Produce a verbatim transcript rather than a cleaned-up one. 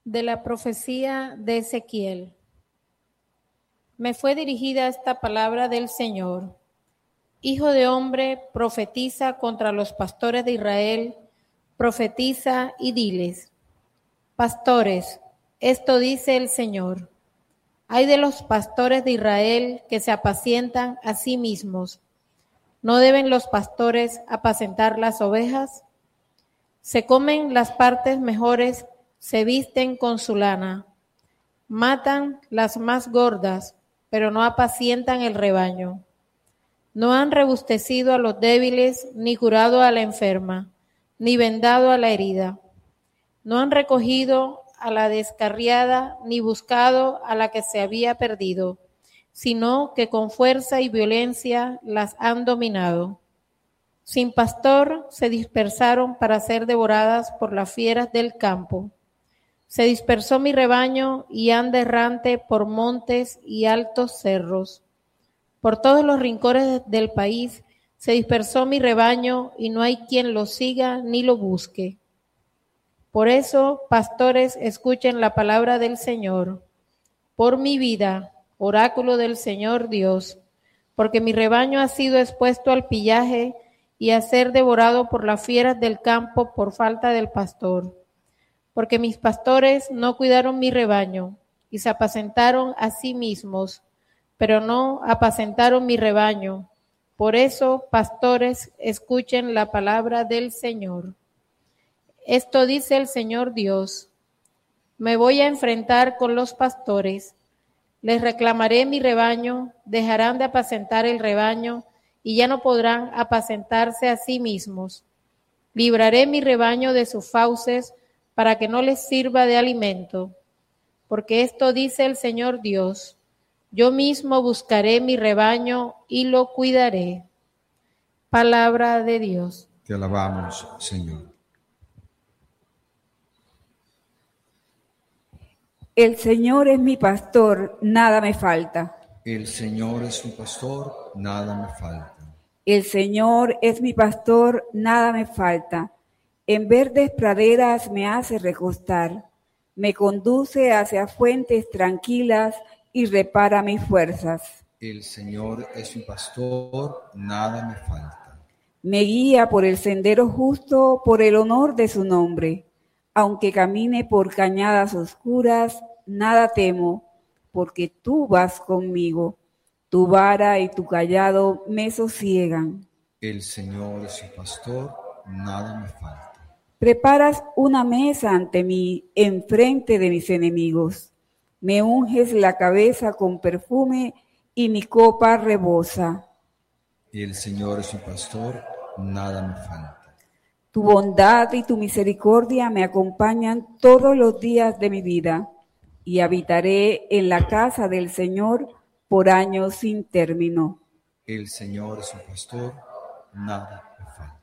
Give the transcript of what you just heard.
De la profecía de Ezequiel. Me fue dirigida esta palabra del Señor. Hijo de hombre, profetiza contra los pastores de Israel, profetiza y diles: Pastores, esto dice el Señor. Ay de los pastores de Israel que se apacientan a sí mismos. ¿No deben los pastores apacentar las ovejas? Se comen las partes mejores, se visten con su lana. Matan las más gordas, pero no apacientan el rebaño. No han rebustecido a los débiles, ni curado a la enferma, ni vendado a la herida. No han recogido a la descarriada, ni buscado a la que se había perdido, sino que con fuerza y violencia las han dominado. Sin pastor se dispersaron para ser devoradas por las fieras del campo. Se dispersó mi rebaño y anda errante por montes y altos cerros. Por todos los rincones del país se dispersó mi rebaño y no hay quien lo siga ni lo busque. Por eso, pastores, escuchen la palabra del Señor. Por mi vida, oráculo del Señor Dios, porque mi rebaño ha sido expuesto al pillaje y a ser devorado por las fieras del campo por falta del pastor. Porque mis pastores no cuidaron mi rebaño y se apacentaron a sí mismos, pero no apacentaron mi rebaño. Por eso, pastores, escuchen la palabra del Señor. Esto dice el Señor Dios: Me voy a enfrentar con los pastores, les reclamaré mi rebaño, dejarán de apacentar el rebaño y ya no podrán apacentarse a sí mismos. Libraré mi rebaño de sus fauces para que no les sirva de alimento. Porque esto dice el Señor Dios: Yo mismo buscaré mi rebaño y lo cuidaré. Palabra de Dios. Te alabamos, Señor. El Señor es mi pastor, nada me falta. El Señor es mi pastor, nada me falta. El Señor es mi pastor, nada me falta. En verdes praderas me hace recostar. Me conduce hacia fuentes tranquilas y repara mis fuerzas. El Señor es mi pastor, nada me falta. Me guía por el sendero justo por el honor de su nombre. Aunque camine por cañadas oscuras, nada temo, porque tú vas conmigo. Tu vara y tu cayado me sosiegan. El Señor es mi pastor, nada me falta. Preparas una mesa ante mí, enfrente de mis enemigos. Me unges la cabeza con perfume y mi copa rebosa. El Señor es mi pastor, nada me falta. Tu bondad y tu misericordia me acompañan todos los días de mi vida, y habitaré en la casa del Señor por años sin término. El Señor es mi pastor, nada me falta.